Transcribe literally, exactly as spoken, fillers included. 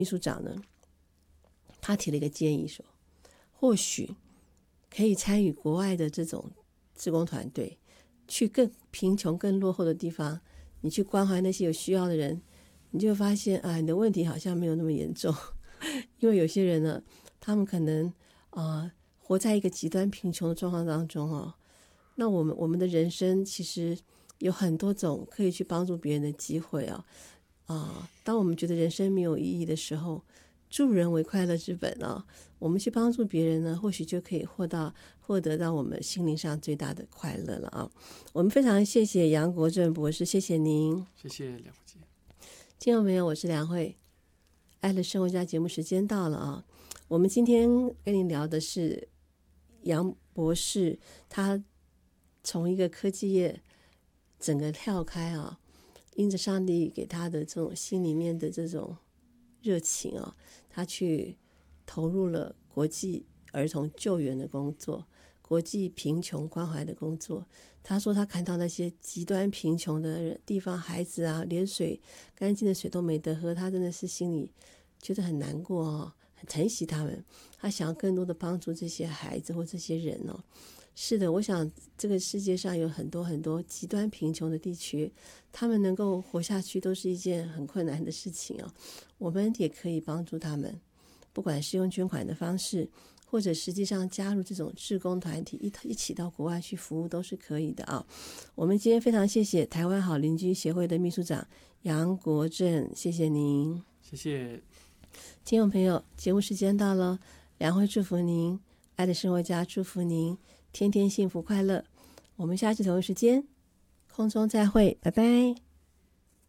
秘书长呢，他提了一个建议说，或许可以参与国外的这种志工团队，去更贫穷更落后的地方，你去关怀那些有需要的人，你就会发现啊，你的问题好像没有那么严重。因为有些人呢，他们可能啊、呃、活在一个极端贫穷的状况当中哦。那我们我们的人生其实有很多种可以去帮助别人的机会啊、哦、啊、呃！当我们觉得人生没有意义的时候，助人为快乐之本啊、哦，我们去帮助别人呢，或许就可以获到获得到我们心灵上最大的快乐了啊！我们非常谢谢杨国正博士，谢谢您， 谢谢梁慧姐。 听众朋友，我是梁慧，爱的生活家节目时间到了啊！我们今天跟您聊的是杨博士，他从一个科技业整个跳开啊，因着上帝给他的这种心里面的这种热情啊，他去投入了国际儿童救援的工作，国际贫穷关怀的工作。他说他看到那些极端贫穷的地方，孩子啊，连水干净的水都没得喝，他真的是心里觉得很难过哦，很疼惜他们。他想要更多的帮助这些孩子或这些人哦。是的，我想这个世界上有很多很多极端贫穷的地区，他们能够活下去都是一件很困难的事情哦。我们也可以帮助他们，不管是用捐款的方式，或者实际上加入这种志工团体，一一起到国外去服务都是可以的啊。我们今天非常谢谢台湾好邻居协会的秘书长杨国正，谢谢您。 谢谢听众朋友，节目时间到了，梁慧祝福您，爱的生活家祝福您，天天幸福快乐。我们下次同一时间空中再会，拜拜。